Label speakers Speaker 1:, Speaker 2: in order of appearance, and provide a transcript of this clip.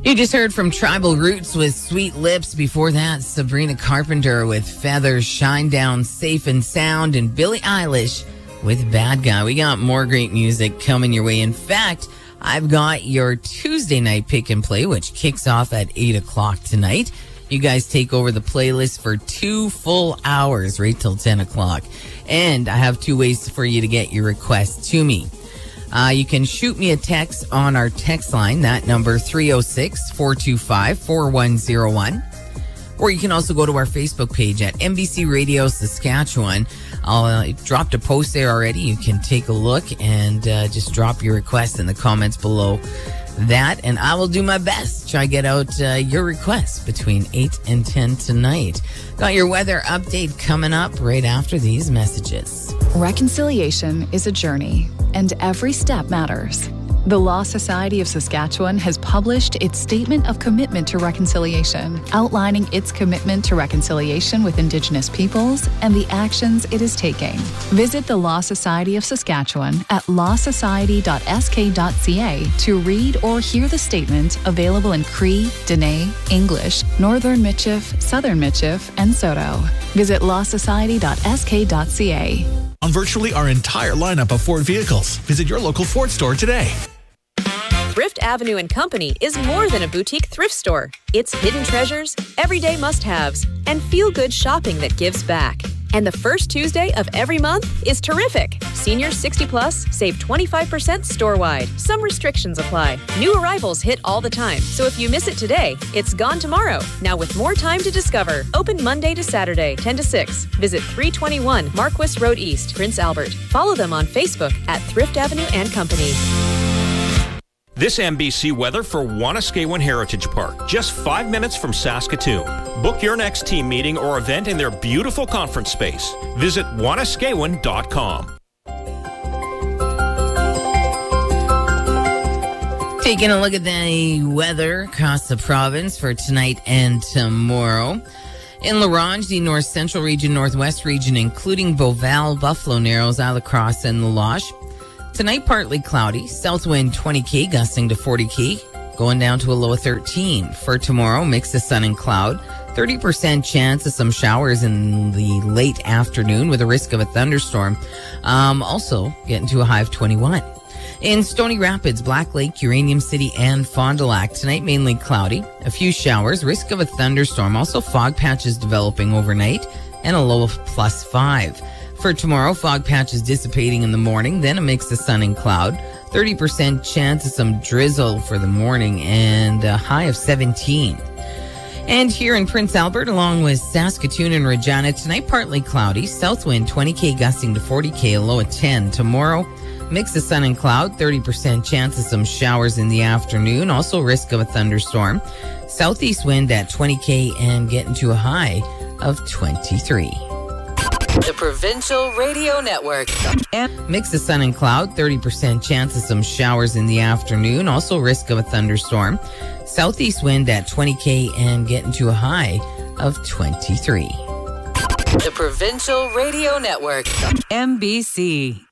Speaker 1: You just heard from Tribal Roots with Sweet Lips. Before that, Sabrina Carpenter with Feathers, Shine Down, Safe and Sound, and Billie Eilish with Bad Guy. We got more great music coming your way. In fact, I've got your Tuesday night pick and play, which kicks off at 8 o'clock tonight. You guys take over the playlist for 2 full hours, right till 10 o'clock. And I have 2 ways for you to get your request to me. You can shoot me a text on our text line, that number 306-425-4101. Or you can also go to our Facebook page at NBC Radio Saskatchewan. I'll dropped a post there already. You can take a look and just drop your request in the comments below that. And I will do my best to try to get out your request between 8 and 10 tonight. Got your weather update coming up right after these messages.
Speaker 2: Reconciliation is a journey, and every step matters. The Law Society of Saskatchewan has published its Statement of Commitment to Reconciliation, outlining its commitment to reconciliation with Indigenous peoples and the actions it is taking. Visit the Law Society of Saskatchewan at lawsociety.sk.ca to read or hear the statement, available in Cree, Dene, English, Northern Michif, Southern Michif, and Soto. Visit lawsociety.sk.ca.
Speaker 3: On virtually our entire lineup of Ford vehicles. Visit your local Ford store today.
Speaker 4: Thrift Avenue & Company is more than a boutique thrift store. It's hidden treasures, everyday must-haves, and feel-good shopping that gives back. And the first Tuesday of every month is terrific. Seniors 60 plus save 25% store-wide. Some restrictions apply. New arrivals hit all the time, so if you miss it today, it's gone tomorrow. Now with more time to discover. Open Monday to Saturday, 10 to 6. Visit 321 Marquis Road East, Prince Albert. Follow them on Facebook at Thrift Avenue & Company.
Speaker 5: This NBC weather for Wanuskewin Heritage Park, just 5 minutes from Saskatoon. Book your next team meeting or event in their beautiful conference space. Visit wanuskewin.com.
Speaker 1: Taking a look at the weather across the province for tonight and tomorrow. In La Ronge, the north central region, northwest region, including Beauval, Buffalo Narrows, Alicross, and La Loche. Tonight, partly cloudy, south wind 20 km, gusting to 40 km, going down to a low of 13. For tomorrow, mix of sun and cloud, 30% chance of some showers in the late afternoon with a risk of a thunderstorm. Also getting to a high of 21. In Stony Rapids, Black Lake, Uranium City, and Fond du Lac, tonight mainly cloudy, a few showers, risk of a thunderstorm, also fog patches developing overnight, and a low of +5. For tomorrow, fog patches dissipating in the morning, then a mix of sun and cloud. 30% chance of some drizzle for the morning and a high of 17. And here in Prince Albert, along with Saskatoon and Regina, tonight partly cloudy. South wind 20 km, gusting to 40 km, a low of 10. Tomorrow, mix of sun and cloud. 30% chance of some showers in the afternoon. Also risk of a thunderstorm. Southeast wind at 20 km and getting to a high of 23.
Speaker 6: The Provincial Radio Network.
Speaker 1: Mix of sun and cloud, 30% chance of some showers in the afternoon. Also risk of a thunderstorm. Southeast wind at 20 km and getting to a high of 23.
Speaker 6: The Provincial Radio Network.
Speaker 7: NBC.